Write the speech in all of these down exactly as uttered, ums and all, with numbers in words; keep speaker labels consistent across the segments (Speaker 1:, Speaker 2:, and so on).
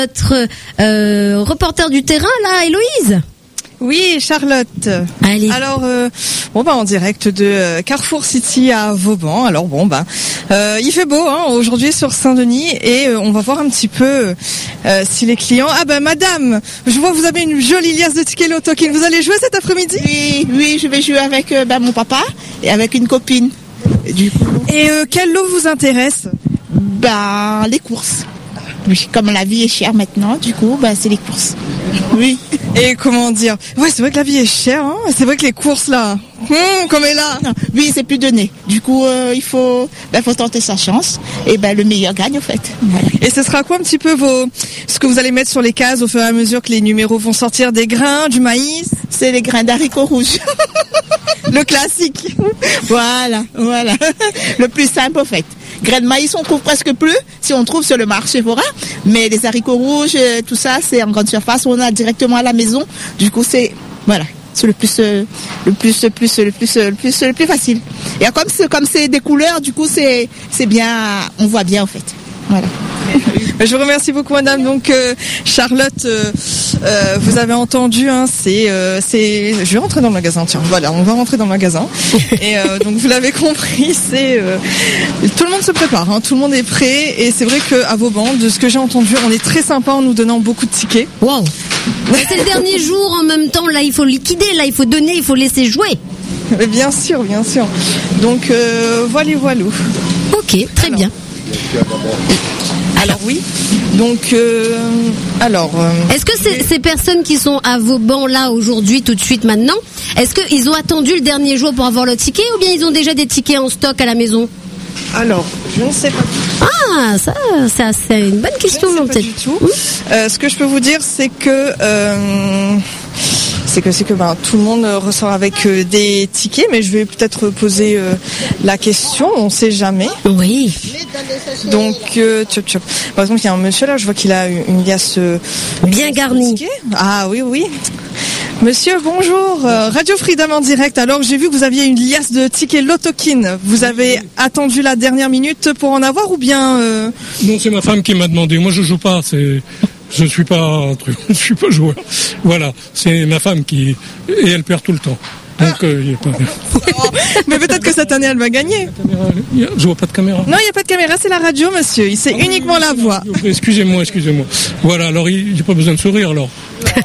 Speaker 1: Notre euh, reporter du terrain, là, Héloïse.
Speaker 2: Oui, Charlotte.
Speaker 1: Allez.
Speaker 2: Alors, euh, bon bah en direct de euh, Carrefour City à Vauban. Alors bon bah, euh, il fait beau hein, aujourd'hui sur Saint-Denis et euh, on va voir un petit peu euh, si les clients. Ah bah madame, je vois que vous avez une jolie liasse de tickets Lotokin. Vous allez jouer cet après-midi ?
Speaker 3: Oui, oui, je vais jouer avec euh, bah, mon papa et avec une copine. Et, du coup...
Speaker 2: et euh, quel lot vous intéresse ?
Speaker 3: Bah les courses. Oui, comme la vie est chère maintenant, du coup, bah c'est les courses. Oui.
Speaker 2: Et comment dire ? Ouais, c'est vrai que la vie est chère, hein. C'est vrai que les courses là, hum, comme est là.
Speaker 3: Non, oui, c'est plus donné. Du coup, euh, il faut, bah, faut tenter sa chance. Et ben, bah, le meilleur gagne, au fait. Voilà.
Speaker 2: Et ce sera quoi un petit peu vos, ce que vous allez mettre sur les cases au fur et à mesure que les numéros vont sortir ? Des grains, du maïs ?
Speaker 3: C'est les grains d'haricots rouges.
Speaker 2: Le classique.
Speaker 3: Voilà, voilà. Le plus simple, au fait. Grains de maïs, on trouve presque plus, si on trouve sur le marché forain. Mais les haricots rouges, tout ça, c'est en grande surface. On a directement à la maison. Du coup, c'est, voilà. C'est le plus, euh, le plus, le plus, le plus, le plus, le plus facile. Et comme c'est, comme c'est des couleurs, du coup, c'est, c'est bien, on voit bien, en fait. Voilà.
Speaker 2: Je vous remercie beaucoup, madame. Donc, euh, Charlotte, euh, euh, vous avez entendu, hein, c'est, euh, c'est. Je vais rentrer dans le magasin. Tiens, voilà, on va rentrer dans le magasin. Et euh, donc, vous l'avez compris, c'est euh, tout le monde se prépare, hein, tout le monde est prêt. Et c'est vrai qu'à Vauban, de ce que j'ai entendu, on est très sympa en nous donnant beaucoup de tickets.
Speaker 1: Waouh. C'est le dernier jour en même temps. Là, il faut liquider, là, il faut donner, il faut laisser jouer.
Speaker 2: Mais bien sûr, bien sûr. Donc, euh, voilà, voilà.
Speaker 1: Ok, très
Speaker 2: alors,
Speaker 1: bien.
Speaker 2: Alors oui, donc euh, alors. Euh,
Speaker 1: est-ce que c'est, ces personnes qui sont à Vauban là aujourd'hui, tout de suite maintenant, est-ce qu'ils ont attendu le dernier jour pour avoir leur ticket ou bien ils ont déjà des tickets en stock à la maison ?
Speaker 2: Alors, je ne sais pas.
Speaker 1: Ah, ça, ça c'est une bonne question.
Speaker 2: Je ne sais pas du tout. Euh, ce que je peux vous dire, c'est que. Euh, C'est que c'est que ben tout le monde ressort avec euh, des tickets, mais je vais peut-être poser euh, la question, on sait jamais.
Speaker 1: Oui.
Speaker 2: Donc euh, tchop, tchop. Par exemple, il y a un monsieur là, je vois qu'il a une liasse euh,
Speaker 1: bien garnie.
Speaker 2: Ah oui oui. Monsieur, bonjour. Euh, Radio Freedom en direct. Alors, j'ai vu que vous aviez une liasse de tickets Lotokin. Vous avez attendu la dernière minute pour en avoir ou bien euh...
Speaker 4: Non, c'est ma femme qui m'a demandé. Moi, je joue pas. C'est Je suis pas, je suis pas joueur. Voilà, c'est ma femme qui et elle perd tout le temps. Donc il euh, y a pas.
Speaker 2: Oh, mais peut-être que cette année elle va gagner.
Speaker 4: A, je vois pas de caméra.
Speaker 2: Non, il y a pas de caméra, c'est la radio, monsieur. C'est ah, uniquement oui, la voix.
Speaker 4: La excusez-moi, excusez-moi. Voilà, alors il n'y a pas besoin de sourire alors.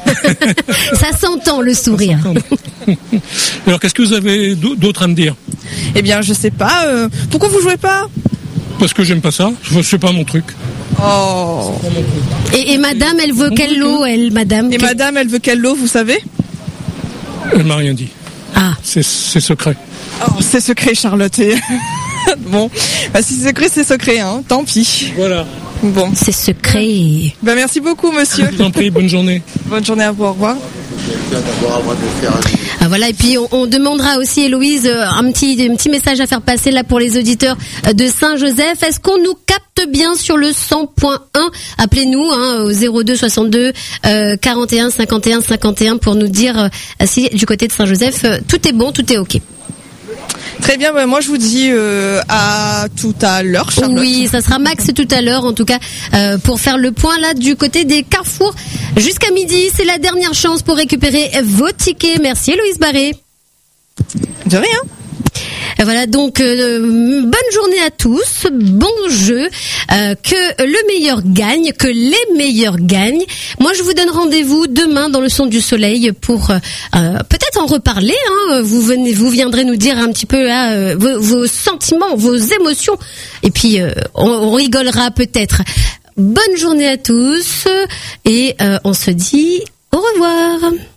Speaker 1: Ça s'entend le sourire.
Speaker 4: Alors qu'est-ce que vous avez d'autre à me dire ?
Speaker 2: Eh bien, je sais pas. Euh, pourquoi vous jouez pas ?
Speaker 4: Parce que j'aime pas ça. C'est pas mon truc.
Speaker 2: Oh.
Speaker 1: Et, et madame, elle veut quel lot, elle, madame ?
Speaker 2: Et madame, elle veut quel lot, vous savez ?
Speaker 4: Elle m'a rien dit.
Speaker 1: Ah.
Speaker 4: C'est, c'est secret.
Speaker 2: Oh, c'est secret, Charlotte. Bon, bah, si c'est secret, c'est secret, hein. Tant pis.
Speaker 4: Voilà.
Speaker 2: Bon.
Speaker 1: C'est secret.
Speaker 2: Bah, merci beaucoup, monsieur.
Speaker 4: Je vous en prie, bonne journée.
Speaker 2: Bonne journée à vous, au revoir.
Speaker 1: Ah voilà, et puis on, on demandera aussi, Héloïse, un petit, un petit message à faire passer là pour les auditeurs de Saint-Joseph. Est-ce qu'on nous capte bien sur le cent point un ? Appelez-nous hein, au zéro deux soixante-deux euh, quarante et un cinquante et un cinquante et un pour nous dire euh, si du côté de Saint-Joseph euh, tout est bon, tout est ok.
Speaker 2: Très bien, bah moi je vous dis euh, à tout à l'heure, Charlotte.
Speaker 1: Oui, ça sera max tout à l'heure, en tout cas, euh, pour faire le point là du côté des carrefours. Jusqu'à midi, c'est la dernière chance pour récupérer vos tickets. Merci Héloïse Barré.
Speaker 2: De rien.
Speaker 1: Et voilà, donc euh, bonne journée à tous, bon jeu, euh, que le meilleur gagne, que les meilleurs gagnent. Moi, je vous donne rendez-vous demain dans le son du soleil pour euh, peut-être en reparler. Hein. Vous venez, vous viendrez nous dire un petit peu euh, vos, vos sentiments, vos émotions, et puis euh, on, on rigolera peut-être. Bonne journée à tous et euh, on se dit au revoir.